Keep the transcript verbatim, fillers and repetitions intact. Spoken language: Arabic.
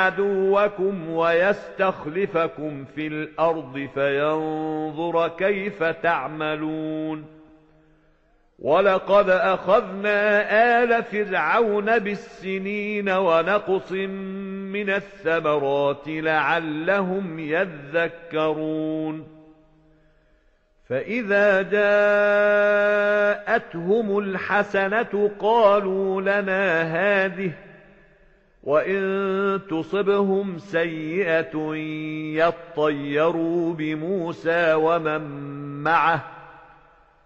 عدوكم ويستخلفكم في الأرض فينظر كيف تعملون ولقد أخذنا آل فرعون بالسنين ونقص من الثمرات لعلهم يذكرون فإذا جاءتهم الحسنة قالوا لنا هذه وإن تصبهم سيئة يطيروا بموسى ومن معه